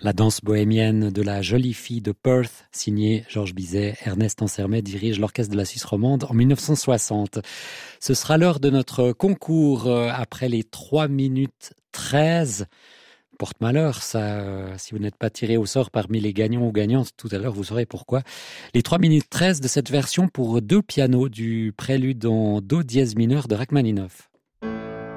La danse bohémienne de la jolie fille de Perth, signée Georges Bizet. Ernest Ansermet dirige l'orchestre de la Suisse romande en 1960. Ce sera l'heure de notre concours après les 3 minutes 13. Porte malheur, ça, si vous n'êtes pas tiré au sort parmi les gagnants ou gagnantes, tout à l'heure vous saurez pourquoi. Les 3 minutes 13 de cette version pour 2 pianos du prélude en do dièse mineur de Rachmaninoff.